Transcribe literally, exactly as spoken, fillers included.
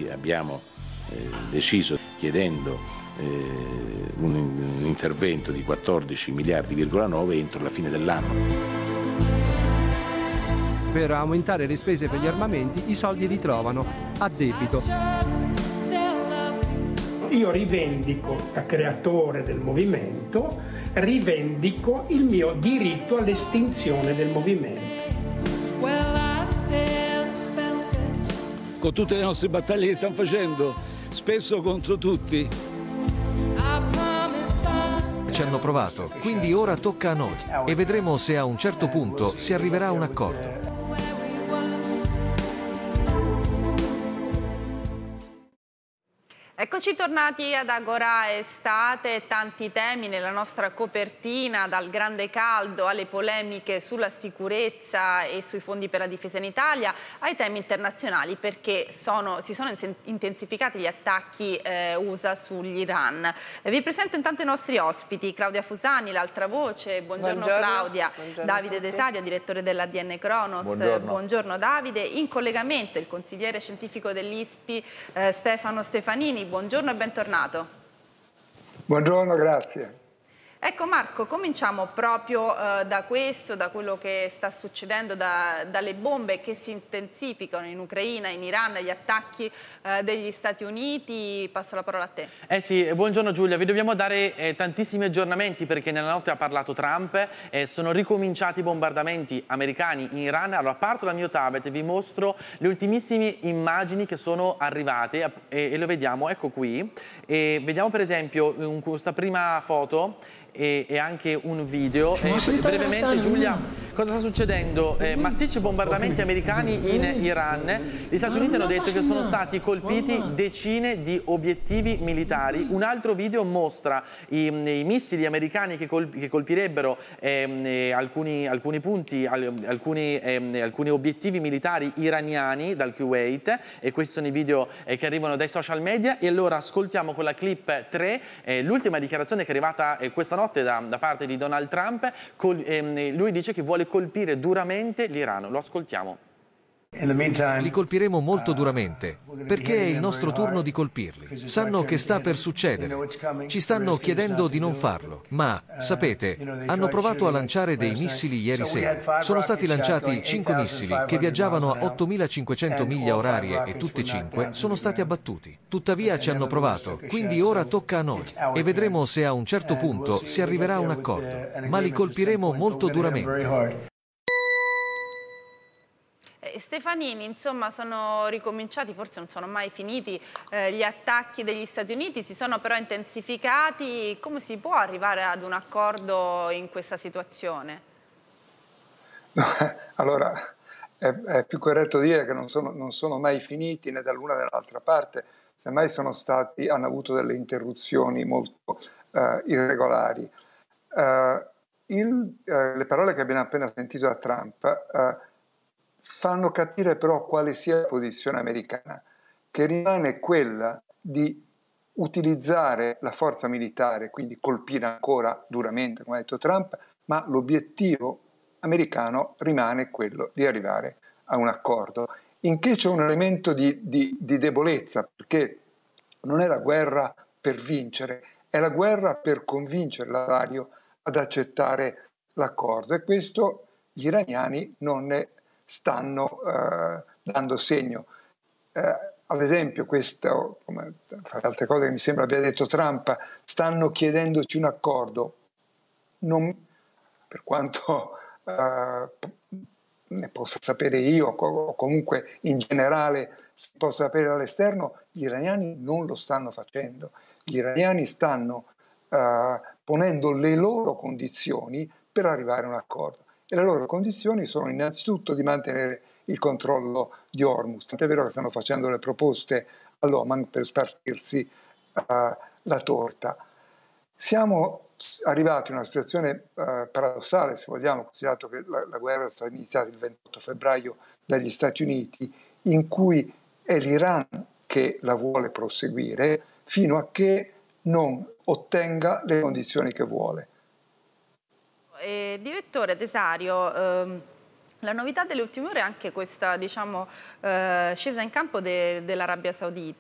abbiamo eh, deciso, chiedendo eh, un, un intervento di quattordici miliardi virgola nove entro la fine dell'anno. Per aumentare le spese per gli armamenti i soldi li trovano a debito. Io rivendico, da creatore del movimento, rivendico il mio diritto all'estinzione del movimento. Con tutte le nostre battaglie che stiamo facendo, spesso contro tutti. Ci hanno provato, quindi ora tocca a noi e vedremo se a un certo punto si arriverà a un accordo. Eccoci tornati ad Agora Estate, tanti temi nella nostra copertina, dal grande caldo alle polemiche sulla sicurezza e sui fondi per la difesa in Italia, ai temi internazionali, perché sono, si sono intensificati gli attacchi eh, U S A sull'Iran. Eh, vi presento intanto i nostri ospiti: Claudia Fusani, l'altra voce, buongiorno, buongiorno Claudia, buongiorno Davide Desario, direttore dell'A D N Cronos, buongiorno. buongiorno Davide, in collegamento il consigliere scientifico dell'I S P I eh, Stefano Stefanini. Buongiorno e bentornato. Buongiorno, grazie. Ecco Marco, cominciamo proprio eh, da questo, da quello che sta succedendo, da, dalle bombe che si intensificano in Ucraina, in Iran, gli attacchi eh, degli Stati Uniti. Passo la parola a te. Eh sì, buongiorno Giulia, vi dobbiamo dare eh, tantissimi aggiornamenti, perché nella notte ha parlato Trump, eh, sono ricominciati i bombardamenti americani in Iran. Allora parto dal mio tablet e vi mostro le ultimissime immagini che sono arrivate e, e lo vediamo, ecco qui. E vediamo per esempio in questa prima foto E, e anche un video. Eh, brevemente Giulia, cosa sta succedendo? Eh, massicci bombardamenti americani in Iran. Gli Stati Uniti hanno detto che sono stati colpiti decine di obiettivi militari. Un altro video mostra i, i missili americani che, colp che colpirebbero ehm, eh, alcuni, alcuni punti, alcuni, ehm, alcuni obiettivi militari iraniani dal Kuwait, e questi sono i video eh, che arrivano dai social media. E allora ascoltiamo con la clip tre eh, l'ultima dichiarazione che è arrivata eh, questa notte da, da parte di Donald Trump. Col, ehm, lui dice che vuole colpire duramente l'Iran. Lo ascoltiamo. Li colpiremo molto duramente, perché è il nostro turno di colpirli. Sanno che sta per succedere. Ci stanno chiedendo di non farlo, ma, sapete, hanno provato a lanciare dei missili ieri sera. Sono stati lanciati cinque missili che viaggiavano a ottomilacinquecento miglia orarie e tutti e cinque sono stati abbattuti. Tuttavia ci hanno provato, quindi ora tocca a noi e vedremo se a un certo punto si arriverà a un accordo, ma li colpiremo molto duramente. Stefanini, insomma, sono ricominciati, forse non sono mai finiti, eh, gli attacchi degli Stati Uniti, si sono però intensificati. Come si può arrivare ad un accordo in questa situazione? Allora, è, è più corretto dire che non sono, non sono mai finiti né dall'una né dall'altra parte, semmai sono stati, hanno avuto delle interruzioni molto eh, irregolari. Eh, il, eh, le parole che abbiamo appena sentito da Trump eh, fanno capire però quale sia la posizione americana, che rimane quella di utilizzare la forza militare, quindi colpire ancora duramente, come ha detto Trump, ma l'obiettivo americano rimane quello di arrivare a un accordo, in che c'è un elemento di, di, di debolezza, perché non è la guerra per vincere, è la guerra per convincere l'avversario ad accettare l'accordo, e questo gli iraniani non ne stanno eh, dando segno. Eh, ad esempio, questo, come fra le altre cose che mi sembra abbia detto Trump, stanno chiedendoci un accordo. Non, per quanto eh, ne possa sapere io, o comunque in generale si possa sapere dall'esterno, gli iraniani non lo stanno facendo. Gli iraniani stanno eh, ponendo le loro condizioni per arrivare a un accordo. E le loro condizioni sono innanzitutto di mantenere il controllo di Hormuz. Tant'è vero che stanno facendo le proposte all'Oman per spartirsi uh, la torta. Siamo arrivati a una situazione uh, paradossale, se vogliamo, considerato che la, la guerra è stata iniziata il ventotto febbraio dagli Stati Uniti, in cui è l'Iran che la vuole proseguire fino a che non ottenga le condizioni che vuole. Eh, direttore Desario, ehm, la novità delle ultime ore è anche questa, diciamo, eh, scesa in campo de, dell'Arabia Saudita.